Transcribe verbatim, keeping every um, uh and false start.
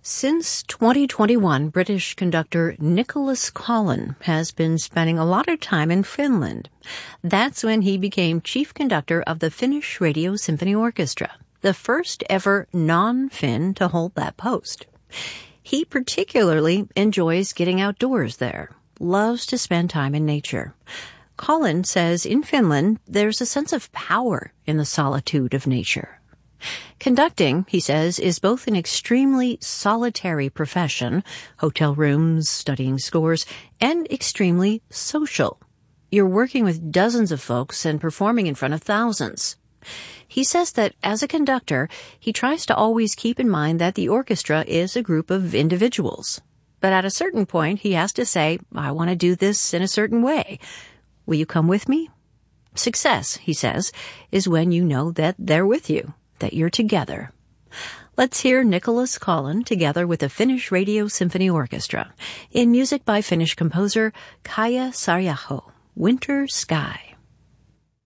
Since twenty twenty-one, British conductor Nicholas Collin has been spending a lot of time in Finland. That's when he became chief conductor of the Finnish Radio Symphony Orchestra, the first ever non-Finn to hold that post. He particularly enjoys getting outdoors there, loves to spend time in nature. Collin says in Finland, there's a sense of power in the solitude of nature. Conducting, he says, is both an extremely solitary profession, hotel rooms, studying scores, and extremely social. You're working with dozens of folks and performing in front of thousands. He says that as a conductor, he tries to always keep in mind that the orchestra is a group of individuals. But at a certain point, he has to say, I want to do this in a certain way. Will you come with me? Success, he says, is when you know that they're with you, that you're together. Let's hear Nicholas Collin together with the Finnish Radio Symphony Orchestra in music by Finnish composer Kaija Saariaho, Winter Sky.